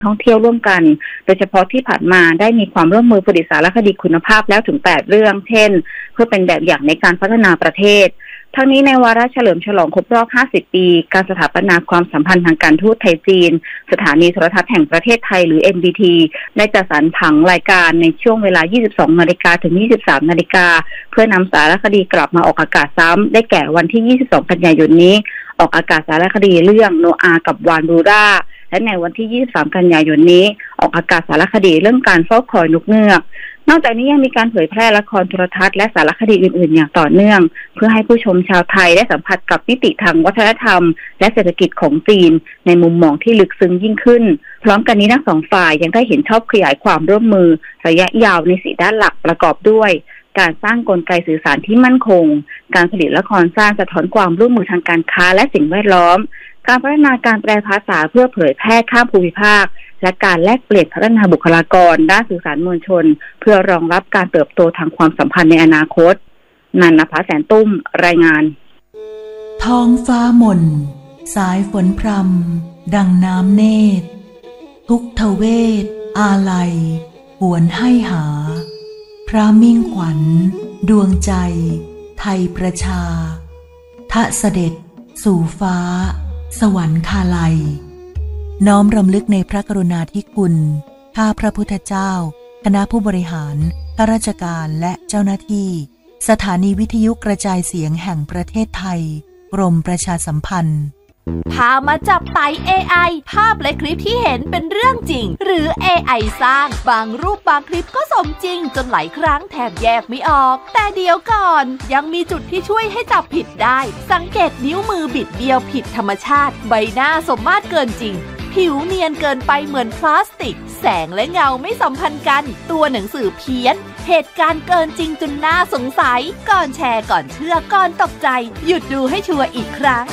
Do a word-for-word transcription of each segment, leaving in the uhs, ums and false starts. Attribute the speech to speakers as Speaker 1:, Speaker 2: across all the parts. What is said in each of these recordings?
Speaker 1: ท่องเที่ยวร่วมกันโดยเฉพาะที่ผ่านมาได้มีความร่วมมือผลิตสารคดีคุณภาพแล้วถึงแปดเรื่องเช่นเพื่อเป็นแบบอย่างในการพัฒนาประเทศทั้งนี้ในวาระเฉลิมฉลองครบรอบห้าสิบปีการสถาปนาความสัมพันธ์ทางการทูตไทยจีนสถานีโทรทัศน์แห่งประเทศไทยหรือ เอ็น ดี ที ได้จัดสรรผังรายการในช่วงเวลา ยี่สิบสองนาฬิกา ถึง ยี่สิบสามนาฬิกาเพื่อนำสารคดีกลับมาออกอากาศซ้ำได้แก่วันที่ ยี่สิบสอง กันยายนนี้ออกอากาศสารคดีเรื่องโนอากับวานบูราและในวันที่ ยี่สิบสาม กันยายนนี้ออกอากาศสารคดีเรื่องการเฝ้าคอยนกเงือกนอกจากนี้ยังมีการเผยแพร่ละครโทรทัศน์และสารคดีอื่นๆอย่างต่อเนื่องเพื่อให้ผู้ชมชาวไทยได้สัมผัสกับมิติทางวัฒนธรรมและเศรษฐกิจของจีนในมุมมองที่ลึกซึ้งยิ่งขึ้นพร้อมกันนี้ทั้งสองฝ่ายยังได้เห็นชอบขยายความร่วมมือระยะยาวในสี่ด้านหลักประกอบด้วยการสร้างกลไกสื่อสารที่มั่นคงการผลิตละครสร้างสะท้อนความร่วมมือทางการค้าและสิ่งแวดล้อมการพัฒนาการแปลภาษาเพื่อเผยแพร่ข้ามภูมิภาคและการแลกเปลี่ยนพัฒนาบุคลากรด้านสื่อสารมวลชนเพื่อรองรับการเติบโตทางความสัมพันธ์ในอนาคตนันนภาแสนตุ้มรายงาน
Speaker 2: ท้องฟ้าหม่นสายฝนพรำดังน้ำเนตรทุกทเวทอาลัยหวนให้หาพระมิ่งขวัญดวงใจไทยประชาทะเสด็จสู่ฟ้าสวรรคาลัยน้อมรำลึกในพระกรุณาธิคุณข้าพระพุทธเจ้าคณะผู้บริหารข้าราชการและเจ้าหน้าที่สถานีวิทยุกระจายเสียงแห่งประเทศไทยกรมประชาสัมพันธ์
Speaker 3: พามาจับไต่ เอ ไอ ภาพและคลิปที่เห็นเป็นเรื่องจริงหรือ เอ ไอ สร้างบางรูปบางคลิปก็สมจริงจนหลายครั้งแทบแยกไม่ออกแต่เดี๋ยวก่อนยังมีจุดที่ช่วยให้จับผิดได้สังเกตนิ้วมือบิดเบี้ยวผิดธรรมชาติใบหน้าสมมาตรเกินจริงผิวเนียนเกินไปเหมือนพลาสติกแสงและเงาไม่สัมพันธ์กันตัวหนังสือเพี้ยนเหตุการณ์เกินจริงจนน่าสงสัยก่อนแชร์ก่อนเชื่อก่อนตกใจหยุดดูให้ชัวร์อีกครั้ง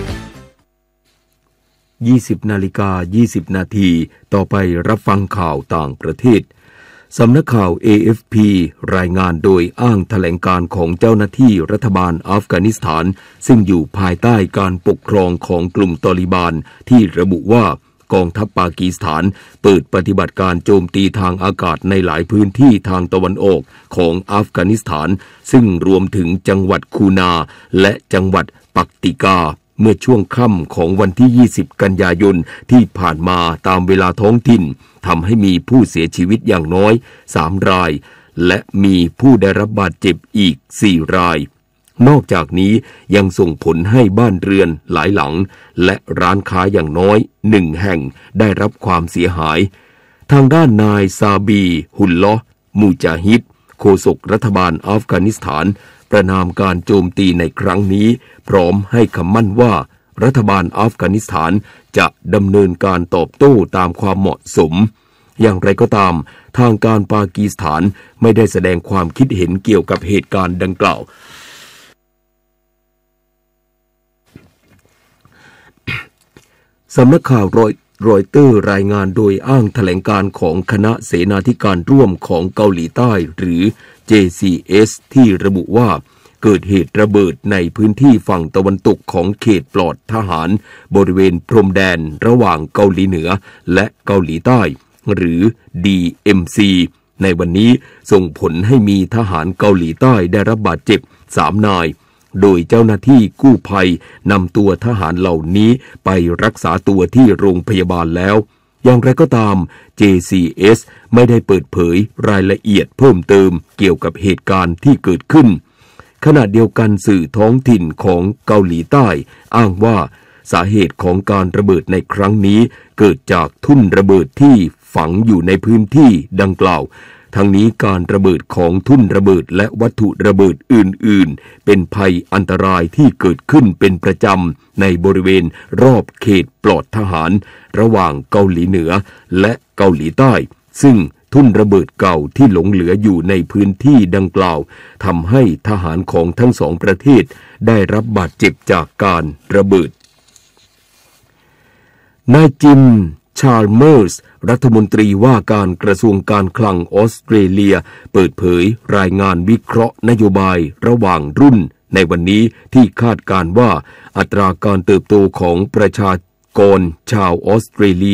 Speaker 4: ยี่สิบนาฬิกายี่สิบนาทีต่อไปรับฟังข่าวต่างประเทศสำนักข่าว เอ เอฟ พี รายงานโดยอ้างแถลงการของเจ้าหน้าที่รัฐบาลอัฟกานิสถานซึ่งอยู่ภายใต้การปกครองของกลุ่มตอลิบานที่ระบุว่ากองทัพปากีสถานเปิดปฏิบัติการโจมตีทางอากาศในหลายพื้นที่ทางตะวันออกของอัฟกานิสถานซึ่งรวมถึงจังหวัดคูนาและจังหวัดปักติกาเมื่อช่วงค่ำของวันที่ยี่สิบกันยายนที่ผ่านมาตามเวลาท้องถิ่นทำให้มีผู้เสียชีวิตอย่างน้อยสามรายและมีผู้ได้รับบาดเจ็บอีกสี่รายนอกจากนี้ยังส่งผลให้บ้านเรือนหลายหลังและร้านค้าอย่างน้อยหนึ่งแห่งได้รับความเสียหายทางด้านนายซาบีฮุลลอห์มูจาฮิดโฆษกรัฐบาลอัฟกานิสถานประณามการโจมตีในครั้งนี้พร้อมให้คำมั่นว่ารัฐบาลอัฟกานิสถานจะดำเนินการตอบโต้ตามความเหมาะสมอย่างไรก็ตามทางการปากีสถานไม่ได้แสดงความคิดเห็นเกี่ยวกับเหตุการณ์ดังกล่าวสำนักข่าวรอยรอยเตอร์รายงานโดยอ้างแถลงการของคณะเสนาธิการร่วมของเกาหลีใต้หรือ เจ ซี เอส ที่ระบุว่าเกิดเหตุระเบิดในพื้นที่ฝั่งตะวันตกของเขตปลอดทหารบริเวณพรมแดนระหว่างเกาหลีเหนือและเกาหลีใต้หรือ ดี เอ็ม ซี ในวันนี้ส่งผลให้มีทหารเกาหลีใต้ได้รับบาดเจ็บสามนายโดยเจ้าหน้าที่กู้ภัยนำตัวทหารเหล่านี้ไปรักษาตัวที่โรงพยาบาลแล้วอย่างไรก็ตาม เจ ซี เอส ไม่ได้เปิดเผยรายละเอียดเพิ่มเติมเกี่ยวกับเหตุการณ์ที่เกิดขึ้นขณะเดียวกันสื่อท้องถิ่นของเกาหลีใต้อ้างว่าสาเหตุของการระเบิดในครั้งนี้เกิดจากทุ่นระเบิดที่ฝังอยู่ในพื้นที่ดังกล่าวทั้งนี้การระเบิดของทุ่นระเบิดและวัตถุระเบิดอื่นๆเป็นภัยอันตรายที่เกิดขึ้นเป็นประจำในบริเวณรอบเขตปลอดทหารระหว่างเกาหลีเหนือและเกาหลีใต้ซึ่งทุ่นระเบิดเก่าที่หลงเหลืออยู่ในพื้นที่ดังกล่าวทำให้ทหารของทั้งสองประเทศได้รับบาดเจ็บจากการระเบิดนายจิมชาร์เมอร์สรัฐมนตรีว่าการกระทรวงการคลังออสเตรเลียเปิดเผยรายงานวิเคราะห์นโยบายระหว่างรุ่นในวันนี้ที่คาดการณ์ว่าอัตราการเติบโตของประชากรชาวออสเตรเลีย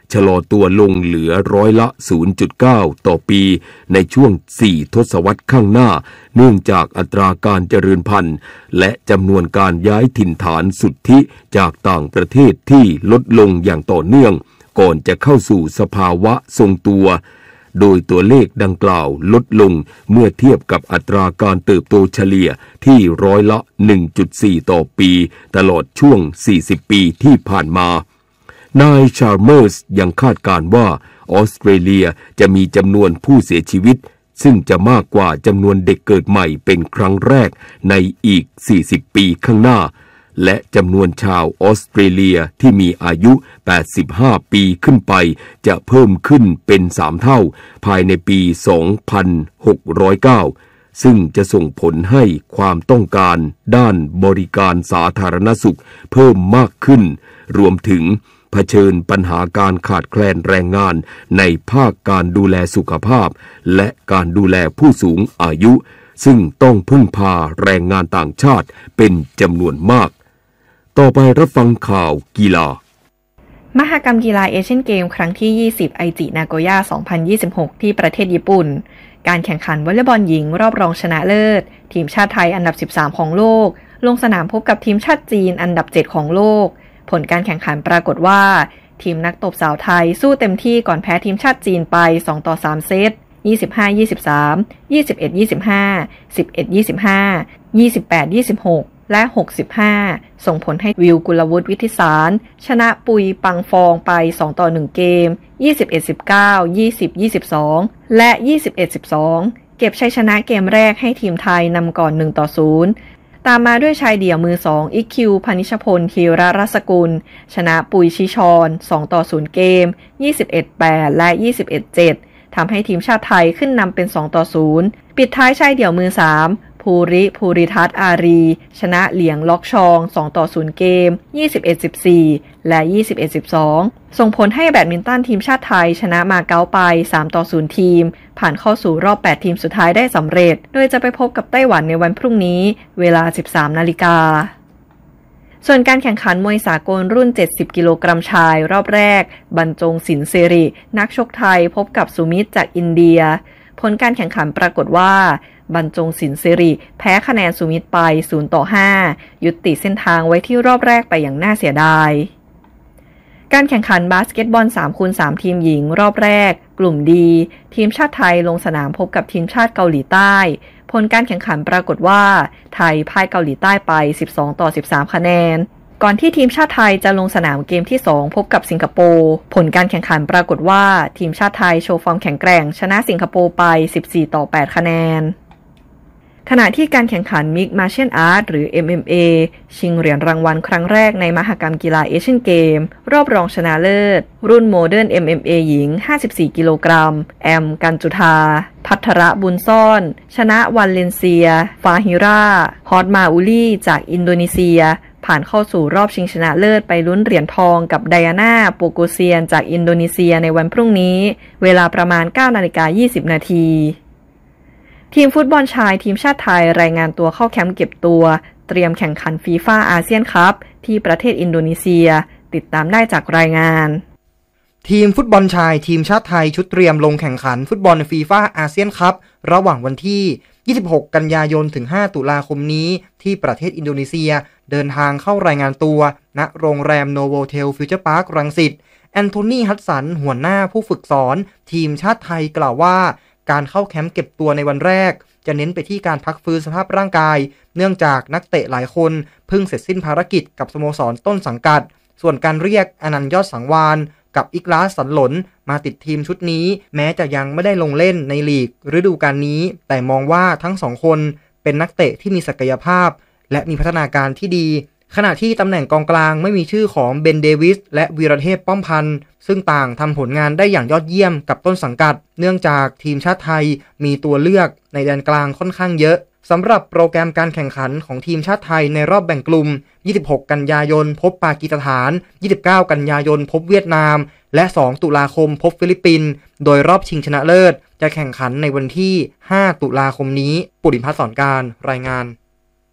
Speaker 4: ชะลอตัวลงเหลือร้อยละ ศูนย์จุดเก้า ต่อปีในช่วงสี่ทศวรรษข้างหน้าเนื่องจากอัตราการเจริญพันธุ์และจำนวนการย้ายถิ่นฐานสุทธิจากต่างประเทศที่ลดลงอย่างต่อเนื่องก่อนจะเข้าสู่สภาวะทรงตัวโดยตัวเลขดังกล่าวลดลงเมื่อเทียบกับอัตราการเติบโตเฉลี่ยที่ร้อยละ หนึ่งจุดสี่ ต่อปีตลอดช่วงสี่สิบปีที่ผ่านมานายชาร์เมอร์สยังคาดการณ์ว่าออสเตรเลียจะมีจำนวนผู้เสียชีวิตซึ่งจะมากกว่าจำนวนเด็กเกิดใหม่เป็นครั้งแรกในอีกสี่สิบปีข้างหน้าและจำนวนชาวออสเตรเลียที่มีอายุแปดสิบห้าปีขึ้นไปจะเพิ่มขึ้นเป็นสามเท่าภายในปีสองพันหกร้อยเก้าซึ่งจะส่งผลให้ความต้องการด้านบริการสาธารณสุขเพิ่มมากขึ้นรวมถึงเผชิญปัญหาการขาดแคลนแรงงานในภาคการดูแลสุขภาพและการดูแลผู้สูงอายุซึ่งต้องพึ่งพาแรงงานต่างชาติเป็นจำนวนมากต่อไปรับฟังข่าวกีฬาม
Speaker 5: หกรรมกีฬาเอเชียนเกมครั้งที่ยี่สิบไอจินาโกย่าสองพันยี่สิบหกที่ประเทศญี่ปุ่นการแข่งขันวอลเลย์บอลหญิงรอบรองชนะเลิศทีมชาติไทยอันดับสิบสามของโลกลงสนามพบกับทีมชาติจีนอันดับเจ็ดของโลกผลการแข่งขันปรากฏว่าทีมนักตบสาวไทยสู้เต็มที่ก่อนแพ้ทีมชาติจีนไปสองต่อสามเซตยี่สิบห้า ยี่สิบสาม ยี่สิบเอ็ด ยี่สิบห้า สิบเอ็ด ยี่สิบห้า ยี่สิบแปด ยี่สิบหกและหกสิบห้าส่งผลให้วิวกุลวุฒิวิทิสารชนะปุยปังฟองไปสองต่อหนึ่งเกมยี่สิบเอ็ด สิบเก้า ยี่สิบ ยี่สิบสองและยี่สิบเอ็ด สิบสองเก็บชัยชนะเกมแรกให้ทีมไทยนำก่อนหนึ่งต่อศูนย์ตามมาด้วยชายเดี่ยวมือสองอิคิวพนิชพลธีรรัศกุลชนะปุยชิชรสองต่อศูนย์เกมยี่สิบเอ็ด แปดและยี่สิบเอ็ด เจ็ดทำให้ทีมชาติไทยขึ้นนำเป็นสองต่อศูนย์ปิดท้ายชายเดี่ยวมือสามภูริภูริทัศน์อารีชนะเหลียงล็อกชองสองต่อศูนย์เกมยี่สิบเอ็ด สิบสี่และยี่สิบเอ็ด สิบสองส่งผลให้แบดมินตันทีมชาติไทยชนะมาเก๊าไปสามต่อศูนย์ทีมผ่านเข้าสู่รอบแปดทีมสุดท้ายได้สำเร็จโดยจะไปพบกับไต้หวันในวันพรุ่งนี้เวลา สิบสามนาฬิกาส่วนการแข่งขันมวยสากลรุ่นเจ็ดสิบกิโลกรัมชายรอบแรกบรรจงศิลป์สิรินักชกไทยพบกับสุมิตรจากอินเดียผลการแข่งขันปรากฏว่าบรรจงศิลป์สิริแพ้คะแนนสุมิตรไปศูนย์ต่อห้ายุติเส้นทางไว้ที่รอบแรกไปอย่างน่าเสียดายการแข่งขันบาสเกตบอล สามคูณสาม ทีมหญิงรอบแรกกลุ่มดีทีมชาติไทยลงสนามพบกับทีมชาติเกาหลีใต้ผลการแข่งขันปรากฏว่าไทยพ่ายเกาหลีใต้ไปสิบสองต่อสิบสามคะแนนก่อนที่ทีมชาติไทยจะลงสนามเกมที่สองพบกับสิงคโปร์ผลการแข่งขันปรากฏว่าทีมชาติไทยโชว์ฟอร์มแข็งแกร่งชนะสิงคโปร์ไปสิบสี่ต่อแปดคะแนนขณะที่การแข่งขัน Mixed Martial Arts หรือ เอ็ม เอ็ม เอ ชิงเหรียญรางวัลครั้งแรกในมหกรรมกีฬาเอเชียนเกมรอบรองชนะเลิศรุ่นโมเดิร์น เอ็ม เอ็ม เอ หญิงห้าสิบสี่กิโลกรัมแอมกันจุธาภัทรบุญซ่อนชนะวันเลนเซียฟาฮิราฮอตมาอุลีจากอินโดนีเซียผ่านเข้าสู่รอบชิงชนะเลิศไปลุ้นเหรียญทองกับไดอาน่าโปโกเซียนจากอินโดนีเซียในวันพรุ่งนี้เวลาประมาณ เก้านาฬิกายี่สิบนาทีทีมฟุตบอลชายทีมชาติไทยรายงานตัวเข้าแคมป์เก็บตัวเตรียมแข่งขันฟีฟ่าอาเซียนคัพที่ประเทศอินโดนีเซียติดตามได้จากรายงาน
Speaker 6: ทีมฟุตบอลชายทีมชาติไทยชุดเตรียมลงแข่งขันฟุตบอลฟีฟ่าอาเซียนคัพระหว่างวันที่ยี่สิบหกกันยายนถึงห้าตุลาคมนี้ที่ประเทศอินโดนีเซียเดินทางเข้ารายงานตัวณโรงแรมโนโวเทลฟิวเจอร์พาร์ครังสิตแอนโทนีฮัดสันหัวหน้าผู้ฝึกสอนทีมชาติไทยกล่าวว่าการเข้าแคมป์เก็บตัวในวันแรกจะเน้นไปที่การพักฟื้นสภาพร่างกายเนื่องจากนักเตะหลายคนเพิ่งเสร็จสิ้นภารกิจกับสโมสรต้นสังกัดส่วนการเรียกอนันต์ยอดสังวาลกับอิกลาสสันหลนมาติดทีมชุดนี้แม้จะยังไม่ได้ลงเล่นในลีกฤดูกาลนี้แต่มองว่าทั้งสองคนเป็นนักเตะที่มีศักยภาพและมีพัฒนาการที่ดีขณะที่ตำแหน่งกองกลางไม่มีชื่อของเบนเดวิสและวีรเทพป้อมพันธ์ซึ่งต่างทำผลงานได้อย่างยอดเยี่ยมกับต้นสังกัดเนื่องจากทีมชาติไทยมีตัวเลือกในแดนกลางค่อนข้างเยอะสำหรับโปรแกรมการแข่งขันของทีมชาติไทยในรอบแบ่งกลุ่มยี่สิบหกกันยายนพบปากีสถานยี่สิบเก้ากันยายนพบเวียดนามและสองตุลาคมพบฟิลิปปินส์โดยรอบชิงชนะเลิศจะแข่งขันในวันที่ห้าตุลาคมนี้ปุริพัฒน์สอนการรายงาน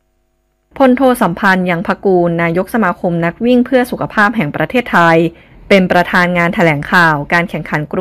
Speaker 5: พลโทสัมพันธ์ยังพกูลนายกสมาคมนักวิ่งเพื่อสุขภาพแห่งประเทศไทยเเป็นประธานงานแถลงข่าวการแข่งขัน